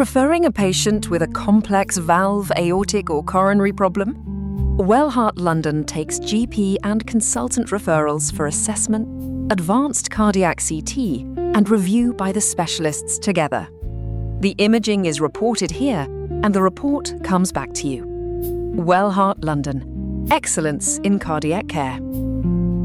Referring a patient with a complex valve, aortic or coronary problem? Wellheart London takes GP and consultant referrals for assessment, advanced cardiac CT, and review by the specialists together. The imaging is reported here, and the report comes back to you. Wellheart London. Excellence in cardiac care.